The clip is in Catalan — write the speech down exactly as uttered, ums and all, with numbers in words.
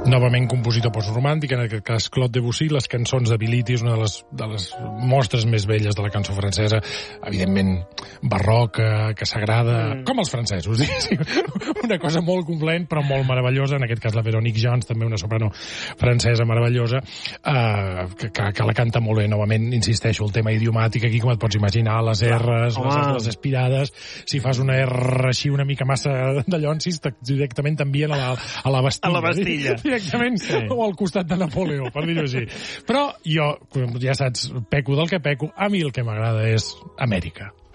novament compositor postromàntic, en aquest cas Claude Debussy. Les cançons de Bility és una de les, de les mostres més belles de la cançó francesa, evidentment barroca, que s'agrada, mm. com els francesos, una cosa molt complaent però molt meravellosa, en aquest cas la Véronique Gens, també una soprano francesa meravellosa, eh, que, que, que la canta molt bé. Novament, insisteixo, el tema idiomàtic aquí, com et pots imaginar, les R's, les, les espirades, si fas una R així una mica massa de llonsis, directament t'envien a la, a la Bastilla. A la Bastilla. Directament, sí. O al costat de Napoleó, per dir-ho així. Però jo, ja saps, peco del que peco, a mi el que m'agrada és Amèrica.